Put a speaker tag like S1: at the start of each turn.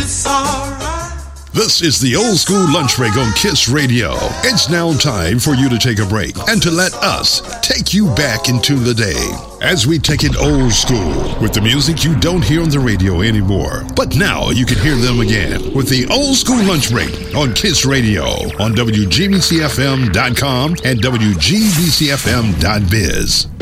S1: This is the Old School Lunch Break on KISS Radio. It's now time for you to take a break and to let us take you back into the day as we take it old school with the music you don't hear on the radio anymore. But now you can hear them again with the Old School Lunch Break on KISS Radio on WGBCFM.com and WGBCFM.biz.